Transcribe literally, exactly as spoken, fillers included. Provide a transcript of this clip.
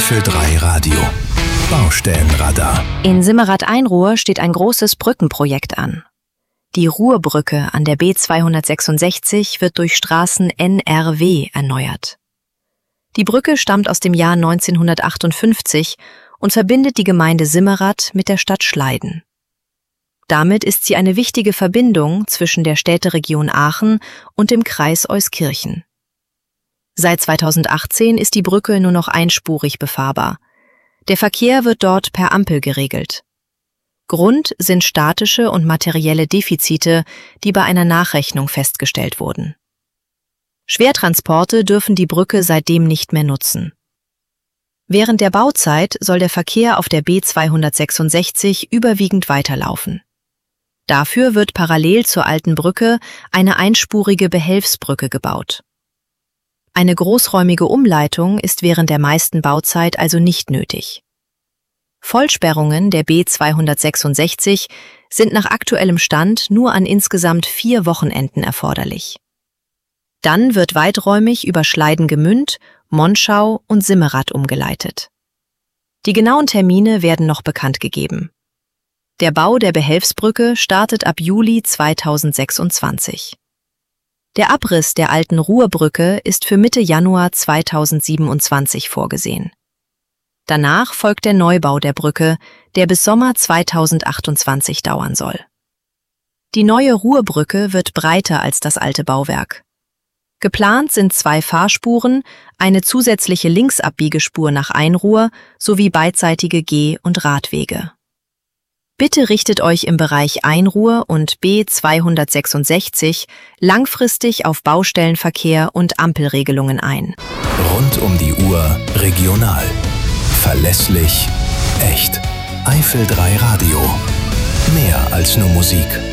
Eifel drei Radio. Baustellenradar. In Simmerath-Einruhr steht ein großes Brückenprojekt an. Die Ruhrbrücke an der B zweihundertsechsundsechzig wird durch Straßen N R W erneuert. Die Brücke stammt aus dem Jahr neunzehnhundertachtundfünfzig und verbindet die Gemeinde Simmerath mit der Stadt Schleiden. Damit ist sie eine wichtige Verbindung zwischen der Städteregion Aachen und dem Kreis Euskirchen. Seit zweitausendachtzehn ist die Brücke nur noch einspurig befahrbar. Der Verkehr wird dort per Ampel geregelt. Grund sind statische und materielle Defizite, die bei einer Nachrechnung festgestellt wurden. Schwertransporte dürfen die Brücke seitdem nicht mehr nutzen. Während der Bauzeit soll der Verkehr auf der B zweihundertsechsundsechzig überwiegend weiterlaufen. Dafür wird parallel zur alten Brücke eine einspurige Behelfsbrücke gebaut. Eine großräumige Umleitung ist während der meisten Bauzeit also nicht nötig. Vollsperrungen der B zweihundertsechsundsechzig sind nach aktuellem Stand nur an insgesamt vier Wochenenden erforderlich. Dann wird weiträumig über Schleiden-Gemünd, Monschau und Simmerath umgeleitet. Die genauen Termine werden noch bekannt gegeben. Der Bau der Behelfsbrücke startet ab Juli zweitausendsechsundzwanzig. Der Abriss der alten Ruhrbrücke ist für Mitte Januar zweitausendsiebenundzwanzig vorgesehen. Danach folgt der Neubau der Brücke, der bis Sommer zweitausendachtundzwanzig dauern soll. Die neue Ruhrbrücke wird breiter als das alte Bauwerk. Geplant sind zwei Fahrspuren, eine zusätzliche Linksabbiegespur nach Einruhr sowie beidseitige Geh- und Radwege. Bitte richtet euch im Bereich Einruhr und B zweihundertsechsundsechzig langfristig auf Baustellenverkehr und Ampelregelungen ein. Rund um die Uhr regional. Verlässlich, echt. Eifel drei Radio. Mehr als nur Musik.